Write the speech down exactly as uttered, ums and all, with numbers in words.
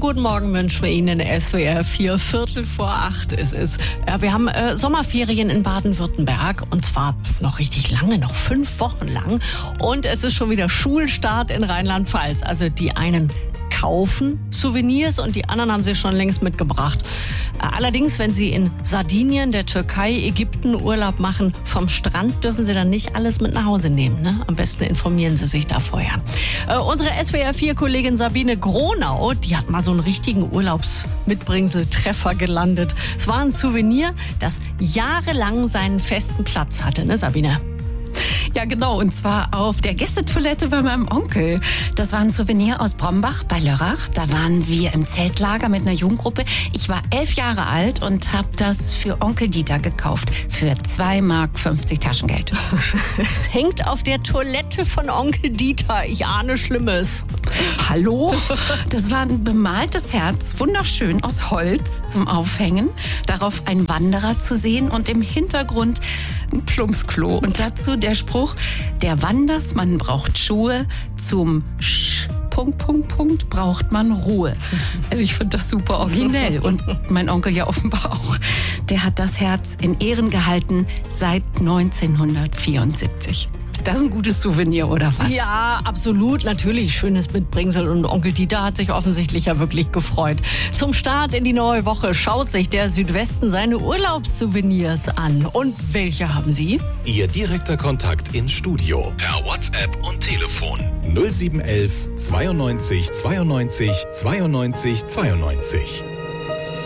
guten Morgen wünschen wir Ihnen S W R vier, Viertel vor acht ist es. Ja, wir haben äh, Sommerferien in Baden-Württemberg und zwar noch richtig lange, noch fünf Wochen lang. Und es ist schon wieder Schulstart in Rheinland-Pfalz. Also die einen kaufen Souvenirs und die anderen haben sie schon längst mitgebracht. Allerdings, wenn Sie in Sardinien, der Türkei, Ägypten Urlaub machen, vom Strand dürfen Sie dann nicht alles mit nach Hause nehmen. Ne? Am besten informieren Sie sich da vorher. Äh, unsere S W R vier Kollegin Sabine Gronau, die hat mal so einen richtigen Urlaubsmitbringsel-Treffer gelandet. Es war ein Souvenir, das jahrelang seinen festen Platz hatte, ne Sabine? Ja, genau. Und zwar auf der Gästetoilette bei meinem Onkel. Das war ein Souvenir aus Brombach bei Lörrach. Da waren wir im Zeltlager mit einer Jugendgruppe. Ich war elf Jahre alt und habe das für Onkel Dieter gekauft. Für zwei Mark fünfzig Taschengeld. Es hängt auf der Toilette von Onkel Dieter. Ich ahne Schlimmes. Hallo? Das war ein bemaltes Herz, wunderschön aus Holz zum Aufhängen. Darauf ein Wanderer zu sehen und im Hintergrund ein Plumpsklo. Und dazu der Spruch, der Wandersmann braucht Schuhe, zum Sch Punkt, Punkt, Punkt, braucht man Ruhe. Also ich finde das super originell. Und mein Onkel ja offenbar auch. Der hat das Herz in Ehren gehalten seit neunzehnhundertvierundsiebzig. Ist das ein gutes Souvenir oder was? Ja, absolut. Natürlich schönes Mitbringsel. Und Onkel Dieter hat sich offensichtlich ja wirklich gefreut. Zum Start in die neue Woche schaut sich der Südwesten seine Urlaubssouvenirs an. Und welche haben Sie? Ihr direkter Kontakt ins Studio. Per WhatsApp und Telefon. null sieben eins eins zweiundneunzig zweiundneunzig zweiundneunzig zweiundneunzig.